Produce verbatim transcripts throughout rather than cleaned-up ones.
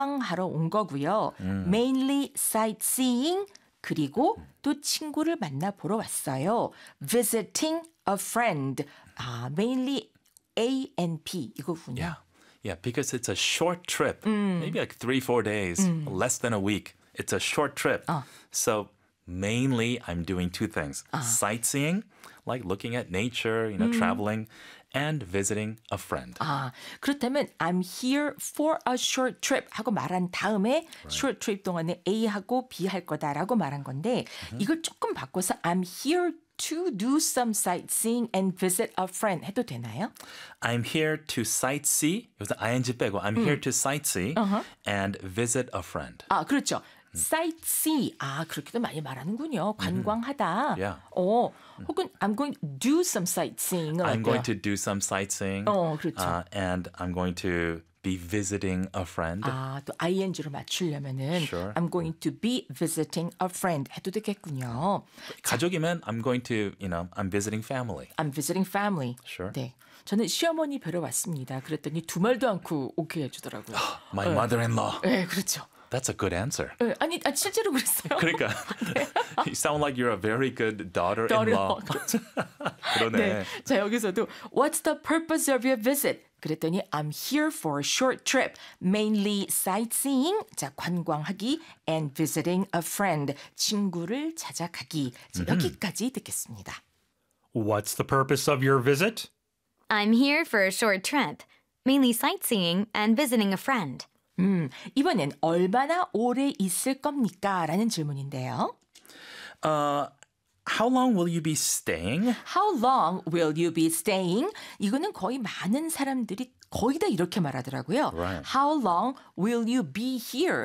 하러 온 거고요. 음. Mainly sightseeing 그리고 또 친구를 만나 보러 왔어요. Visiting a friend. 아, mainly A and P 이거군요. Yeah. Yeah, because it's a short trip. Maybe like three, four days, less than a week. It's a short trip. So mainly I'm doing two things. Sightseeing, like looking at nature, you know, traveling, and visiting a friend. 아, 그렇다면 I'm here for a short trip 하고 말한 다음에 short trip 동안에 A하고 B 할 거다라고 말한 건데 이걸 조금 바꿔서 I'm here to do some sightseeing and visit a friend 해도 되나요? I'm here to sightsee. 여기서 ing 빼고 I'm here to sightsee and visit a friend. 아, 그렇죠. sightsee. 아, 그렇게도 많이 말하는군요. 관광하다. Yeah. 어, 혹은 I'm going to do some sightseeing. I'm going to do some sightseeing. 어, 그렇죠. uh, and I'm going to be visiting a friend. 아, 또 ing로 맞추려면은 Sure. I'm going to be visiting a friend 해도 되겠군요. 가족이면 I'm going to, you know, I'm visiting family. I'm visiting family. Sure. 네. 저는 시어머니 뵈러 왔습니다. 그랬더니 두 말도 않고 오케이 해주더라고요. My mother-in-law. 네, 그렇죠. That's a good answer. 네, 아니, 아니, 실제로 그랬어요. 그러니까 you sound like you're a very good daughter-in-law. 그러네. 네. 자, 여기서도 What's the purpose of your visit? 그랬더니 I'm here for a short trip, mainly sightseeing, 자, 관광하기, and visiting a friend, 친구를 찾아가기. 자, 여기까지 듣겠습니다. What's the purpose of your visit? I'm here for a short trip, mainly sightseeing and visiting a friend. 음, 이번엔 얼마나 오래 있을 겁니까? 라는 질문인데요. Uh, how long will you be staying? How long will you be staying? 이거는 거의 많은 사람들이 거의 다 이렇게 말하더라고요. Right. How long will you be here?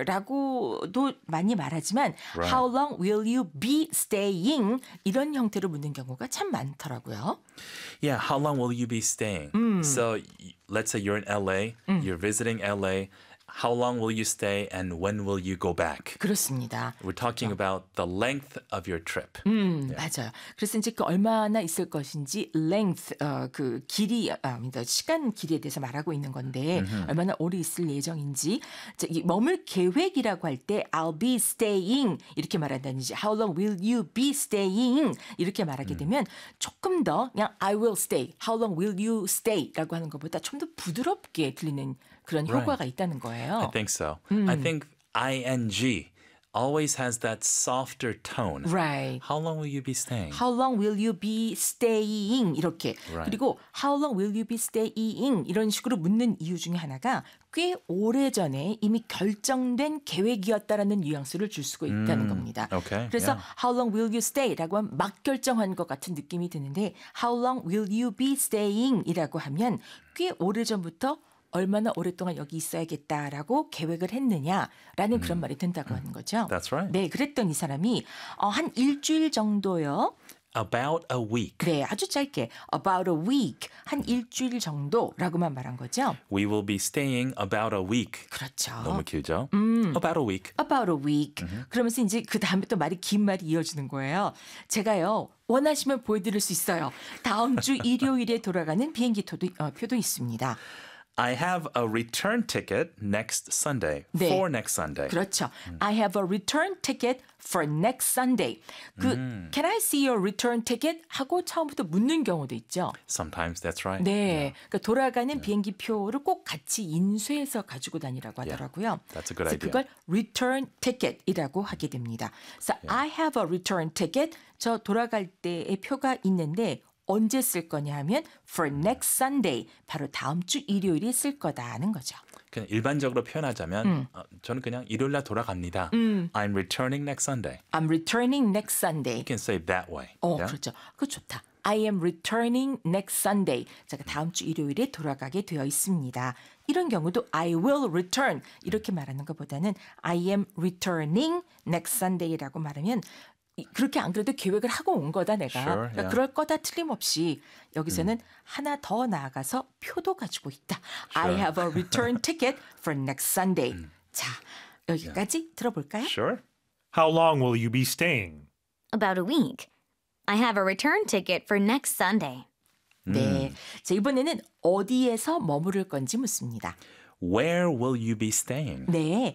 라고도 많이 말하지만 Right. How long will you be staying? 이런 형태로 묻는 경우가 참 많더라고요. Yeah, how long will you be staying? So y- let's say you're in L A, you're visiting L A. How long will you stay and when will you go back? 그렇습니다. We're talking about the length of your trip. 음, 맞아요. 그래서 이제 그 얼마나 있을 것인지 length, 어, 그 길이, 아, 시간 길이에 대해서 말하고 있는 건데 얼마나 오래 있을 예정인지 자, 이 머물 계획이라고 할 때 I'll be staying 이렇게 말한다든지 How long will you be staying 이렇게 말하게 되면 조금 더 그냥 I will stay, How long will you stay라고 하는 것보다 좀 더 부드럽게 들리는 그런 Right. 효과가 있다는 거예요. I think so. I think ing always has that softer tone. Right. How long will you be staying? How long will you be staying? 이렇게. Right. 그리고 How long will you be staying? 이런 식으로 묻는 이유 중에 하나가 꽤 오래전에 이미 결정된 계획이었다라는 뉘앙스를 줄 수가 있다는 겁니다. okay, 그래서 yeah. How long will you stay? 라고 하면 막 결정한 것 같은 느낌이 드는데 How long will you be staying? 이라고 하면 꽤 오래전부터 얼마나 오랫동안 여기 있어야겠다라고 계획을 했느냐라는 그런 말이 된다고 하는 거죠. That's right. 네, 그랬더니 이 사람이 어, 한 일주일 정도요. About a week. 네, 아주 짧게 about a week, 한 일주일 정도라고만 말한 거죠. We will be staying about a week. 그렇죠. 너무 길죠? About a week. About a week. 그러면서 이제 그 다음에 또 말이 긴 말이 이어지는 거예요. 제가요 원하시면 보여드릴 수 있어요. 다음 주 일요일에 돌아가는 비행기 표도, 어, 표도 있습니다. I have a return ticket next Sunday. 네. For next Sunday. 그렇죠. I have a return ticket for next Sunday. 그 Can I see your return ticket? 하고 처음부터 묻는 경우도 있죠. Sometimes that's right. 네, 그러니까 돌아가는 비행기 표를 꼭 같이 인쇄해서 가지고 다니라고 하더라고요. that's a good 그래서 idea. 그걸 return ticket이라고 하게 됩니다. 그래서 I have a return ticket. 저 돌아갈 때의 표가 있는데 언제 쓸 거냐 하면 for next Sunday, 바로 다음 주 일요일에 쓸 거다는 거죠. 그냥 일반적으로 표현하자면 어, 저는 그냥 일요일 날 돌아갑니다. I'm returning next Sunday. I'm returning next Sunday. You can say it that way. 어, yeah? 그렇죠. 그거 좋다. I am returning next Sunday. 제가 다음 주 일요일에 돌아가게 되어 있습니다. 이런 경우도 I will return 이렇게 말하는 것보다는 I am returning next Sunday라고 말하면 그렇게 안 그래도 계획을 하고 온 거다 내가. Sure, 그러니까 yeah. 그럴 거다 틀림없이 여기서는 하나 더 나아가서 표도 가지고 있다. I Sure. have a return ticket for next Sunday. 자, 여기까지 들어볼까요? Sure. How long will you be staying? About a week. I have a return ticket for next Sunday. 네. 자, 이번에는 어디에서 머무를 건지 묻습니다. Where will you be staying? 네,